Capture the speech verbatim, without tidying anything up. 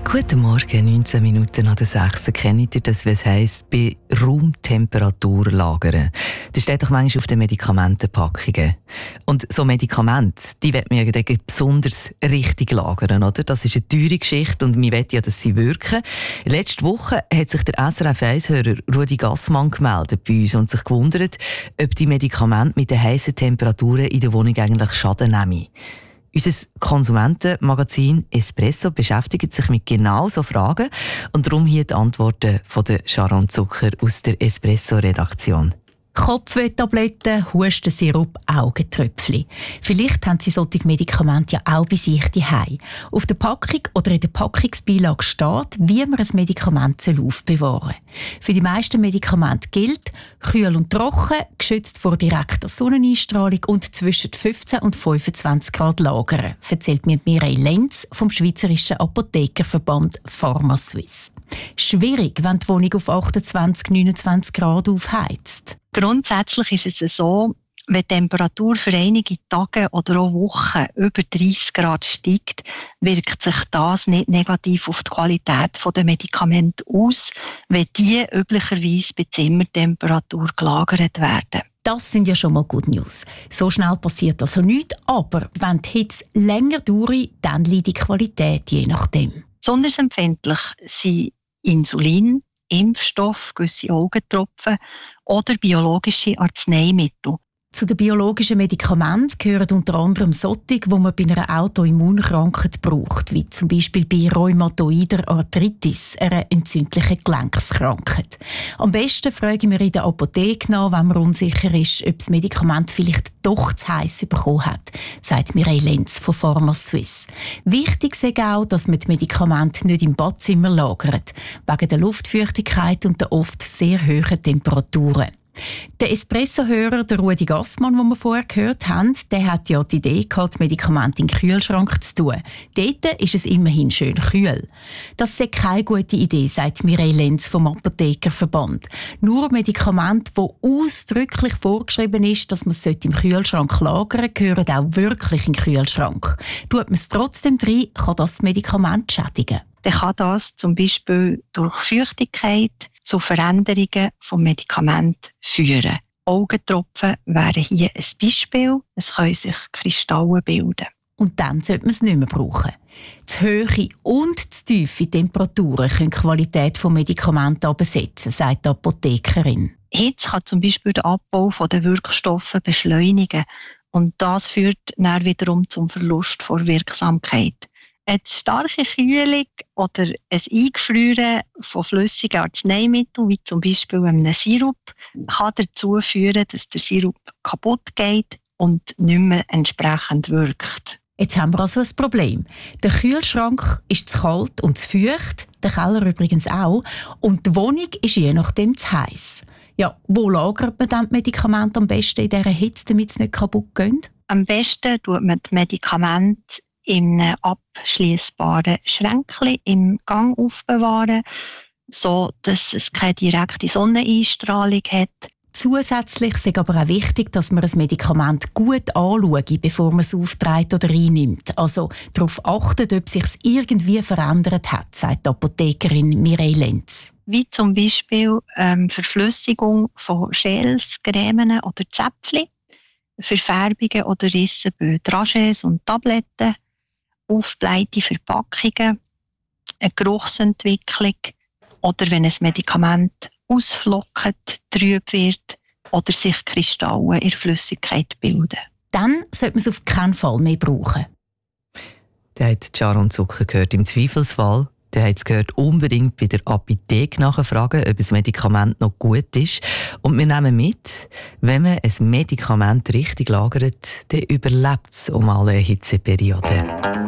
Guten Morgen, neunzehn Minuten an der sechs. Kennt ihr das, was heisst, bei Raumtemperatur lagern? Das steht doch manchmal auf den Medikamentenpackungen. Und so Medikamente, die will man ja besonders richtig lagern, oder? Das ist eine teure Geschichte und man will ja, dass sie wirken. Letzte Woche hat sich der S R F eins-Hörer Rudi Gassmann gemeldet bei uns und sich gewundert, ob die Medikamente mit den heißen Temperaturen in der Wohnung eigentlich Schaden nehmen. Unser Konsumentenmagazin Espresso beschäftigt sich mit genau so Fragen und darum hier die Antworten von der Sharon Zucker aus der Espresso-Redaktion. Kopfwehtabletten, Hustensirup, Augentröpfchen. Vielleicht haben Sie solche Medikamente ja auch bei sich zu Hause. Auf der Packung oder in der Packungsbeilage steht, wie man ein Medikament aufbewahren soll. Für die meisten Medikamente gilt, kühl und trocken, geschützt vor direkter Sonneneinstrahlung und zwischen fünfzehn und fünfundzwanzig Grad lagern, erzählt mir Mireille Lenz vom Schweizerischen Apothekerverband PharmaSuisse. Schwierig, wenn die Wohnung auf achtundzwanzig bis neunundzwanzig Grad aufheizt. Grundsätzlich ist es so, wenn die Temperatur für einige Tage oder auch Wochen über dreißig Grad steigt, wirkt sich das nicht negativ auf die Qualität der Medikamente aus, wenn die üblicherweise bei Zimmertemperatur gelagert werden. Das sind ja schon mal Good News. So schnell passiert also nichts, aber wenn die Hitze länger dauert, dann liegt die Qualität je nachdem. Besonders empfindlich sind Insulin, Impfstoff, gewisse Augentropfen oder biologische Arzneimittel. Zu den biologischen Medikamenten gehören unter anderem solche, die man bei einer Autoimmunkrankheit braucht, wie zum Beispiel bei rheumatoider Arthritis, einer entzündlichen Gelenkskrankheit. Am besten fragen wir in der Apotheke nach, wenn man unsicher ist, ob das Medikament vielleicht doch zu heiß bekommen hat, sagt Mireille Lenz von PharmaSuisse. Wichtig ist auch, dass man die Medikamente nicht im Badzimmer lagert, wegen der Luftfeuchtigkeit und der oft sehr hohen Temperaturen. Der Espresso-Hörer, der Rudi Gassmann, den wir vorher gehört haben, der hat ja die Idee gehabt, Medikamente in den Kühlschrank zu tun. Dort ist es immerhin schön kühl. Das ist keine gute Idee, sagt Mireille Lenz vom Apothekerverband. Nur Medikamente, wo ausdrücklich vorgeschrieben ist, dass man es im Kühlschrank lagern sollte, gehören auch wirklich in den Kühlschrank. Tut man es trotzdem rein, kann das Medikament schädigen. Dann kann das zum Beispiel durch Feuchtigkeit zu Veränderungen des Medikaments führen. Augentropfen wären hier ein Beispiel. Es können sich Kristalle bilden. Und dann sollte man es nicht mehr brauchen. Zu hohe und zu tiefe Temperaturen können die Qualität des Medikaments absetzen, sagt die Apothekerin. Hitze kann zum Beispiel den Abbau der Wirkstoffe beschleunigen. Und das führt dann wiederum zum Verlust der Wirksamkeit. Eine starke Kühlung oder ein Eingefrieren von flüssigen Arzneimitteln, wie zum Beispiel einem Sirup, kann dazu führen, dass der Sirup kaputt geht und nicht mehr entsprechend wirkt. Jetzt haben wir also ein Problem. Der Kühlschrank ist zu kalt und zu feucht, der Keller übrigens auch, und die Wohnung ist je nachdem zu heiß. Ja, wo lagert man dann die Medikamente am besten in dieser Hitze, damit sie nicht kaputt gehen? Am besten tut man die Medikamente in einem abschliessbaren Schränkchen im Gang aufbewahren, so dass es keine direkte Sonneneinstrahlung hat. Zusätzlich ist aber auch wichtig, dass man ein Medikament gut anschaut, bevor man es aufträgt oder einnimmt. Also darauf achtet, ob es sich irgendwie verändert hat, sagt die Apothekerin Mireille Lenz. Wie zum Beispiel ähm, Verflüssigung von Gels, Cremen oder Zäpfchen, Verfärbungen oder Risse bei Dragés und Tabletten, aufgeblähte Verpackungen, eine Geruchsentwicklung oder wenn ein Medikament ausflockt, trüb wird oder sich Kristalle in der Flüssigkeit bilden. Dann sollte man es auf keinen Fall mehr brauchen. Der hat Sharon Zucker gehört. Im Zweifelsfall, der hat es gehört, unbedingt bei der Apotheke nachfragen, ob das Medikament noch gut ist. Und wir nehmen mit, wenn man ein Medikament richtig lagert, dann überlebt es um alle Hitzeperiode.